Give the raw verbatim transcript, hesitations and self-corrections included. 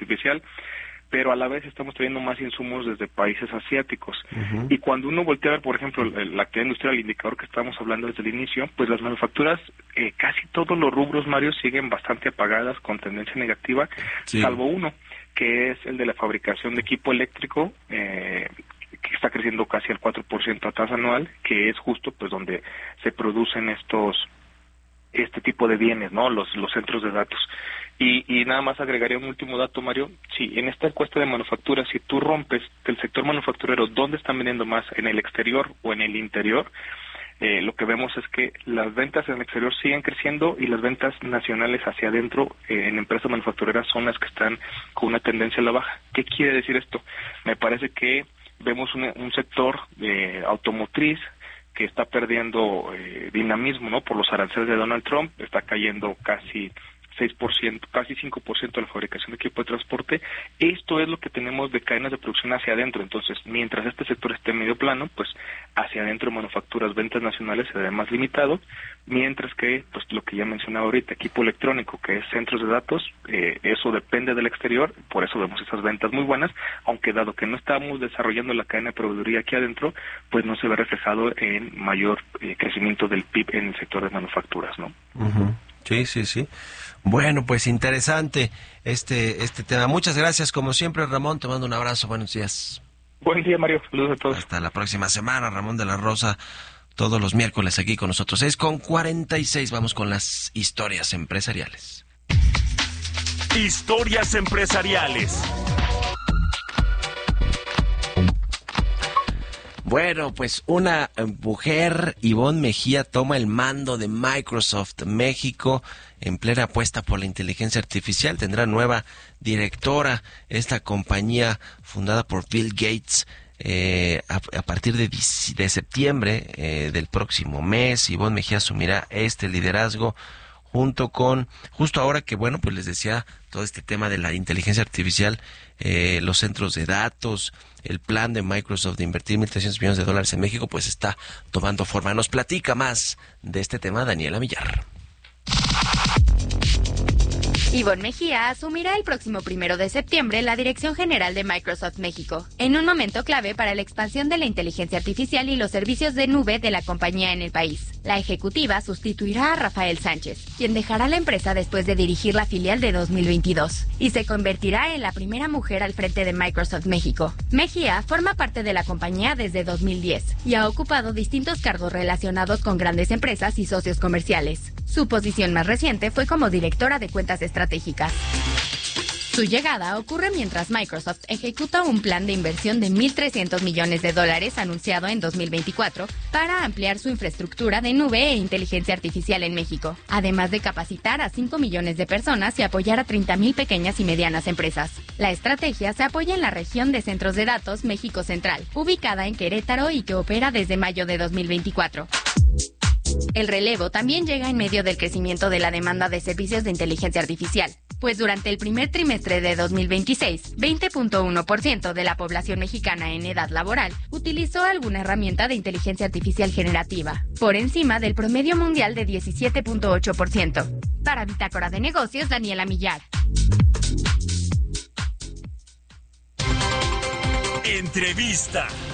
artificial, pero a la vez estamos trayendo más insumos desde países asiáticos. Uh-huh. Y cuando uno voltea a ver, por ejemplo, la actividad industrial, el indicador que estábamos hablando desde el inicio, pues las manufacturas, eh, casi todos los rubros, Mario, siguen bastante apagadas, con tendencia negativa, sí. salvo uno, que es el de la fabricación de equipo eléctrico, eh, que está creciendo casi al cuatro por ciento a tasa anual, que es justo pues donde se producen estos este tipo de bienes, ¿no? Los los centros de datos. Y, y nada más agregaría un último dato, Mario. Sí, en esta encuesta de manufactura, si tú rompes del sector manufacturero, ¿dónde están vendiendo más? ¿En el exterior o en el interior? Eh, lo que vemos es que las ventas en el exterior siguen creciendo y las ventas nacionales hacia adentro eh, en empresas manufactureras son las que están con una tendencia a la baja. ¿Qué quiere decir esto? Me parece que vemos un, un sector eh, automotriz que está perdiendo eh, dinamismo, ¿no? Por los aranceles de Donald Trump, está cayendo casi seis por ciento, casi cinco por ciento de la fabricación de equipo de transporte. Esto es lo que tenemos de cadenas de producción hacia adentro. Entonces, mientras este sector esté en medio plano, pues hacia adentro manufacturas, ventas nacionales se ve más limitado, mientras que, pues lo que ya mencionaba ahorita, equipo electrónico, que es centros de datos, eh, eso depende del exterior, por eso vemos esas ventas muy buenas, aunque dado que no estamos desarrollando la cadena de proveeduría aquí adentro, pues no se ve reflejado en mayor eh, crecimiento del P I B en el sector de manufacturas, ¿no? Uh-huh. Sí, sí, sí. Bueno, pues interesante este este tema. Muchas gracias, como siempre, Ramón. Te mando un abrazo. Buenos días. Buen día, Mario. Saludos a todos. Hasta la próxima semana. Ramón de la Rosa, todos los miércoles aquí con nosotros. seis con cuarenta y seis. Vamos con las historias empresariales. Historias empresariales. Bueno, pues una mujer, Ivonne Mejía, toma el mando de Microsoft México en plena apuesta por la inteligencia artificial. Tendrá nueva directora esta compañía fundada por Bill Gates eh, a, a partir de, de septiembre eh, del próximo mes. Ivonne Mejía asumirá este liderazgo junto con, justo ahora que, bueno, pues les decía, todo este tema de la inteligencia artificial, eh, los centros de datos, el plan de Microsoft de invertir mil trescientos millones de dólares en México, pues está tomando forma. Nos platica más de este tema Daniela Millar. Ivonne Mejía asumirá el próximo primero de septiembre la dirección general de Microsoft México, en un momento clave para la expansión de la inteligencia artificial y los servicios de nube de la compañía en el país. La ejecutiva sustituirá a Rafael Sánchez, quien dejará la empresa después de dirigir la filial de dos mil veintidós, y se convertirá en la primera mujer al frente de Microsoft México. Mejía forma parte de la compañía desde dos mil diez y ha ocupado distintos cargos relacionados con grandes empresas y socios comerciales. Su posición más reciente fue como directora de cuentas estratégicas. Su llegada ocurre mientras Microsoft ejecuta un plan de inversión de mil trescientos millones de dólares anunciado en dos mil veinticuatro para ampliar su infraestructura de nube e inteligencia artificial en México, además de capacitar a cinco millones de personas y apoyar a treinta mil pequeñas y medianas empresas. La estrategia se apoya en la región de centros de datos México Central, ubicada en Querétaro y que opera desde mayo de dos mil veinticuatro. El relevo también llega en medio del crecimiento de la demanda de servicios de inteligencia artificial, pues durante el primer trimestre de dos mil veintiséis, veinte punto uno por ciento de la población mexicana en edad laboral utilizó alguna herramienta de inteligencia artificial generativa, por encima del promedio mundial de diecisiete punto ocho por ciento. Para Bitácora de Negocios, Daniela Millar. Entrevista.